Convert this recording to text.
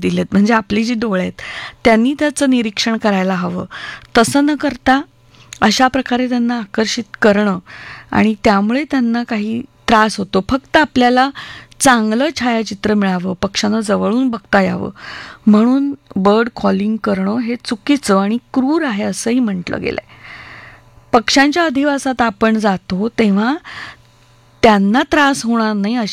दिलेत, म्हणजे आपली जी डोळे आहेत त्यांनी त्याचं निरीक्षण करायला हवं. तसं न करता अशा प्रकारे त्यांना आकर्षित करणं आणि त्यामुळे त्यांना काही त्रास होतो. फक्त आपल्याला चांगलं छायाचित्र मिळावं, पक्ष्यांना जवळून बघता यावं म्हणून बर्ड कॉलिंग करणं हे चुकीचं आणि क्रूर आहे असंही म्हटलं गेलंय. पक्ष्यांच्या अधिवासात आपण जातो तेव्हा त्यांना त्रास होणार नाही अशा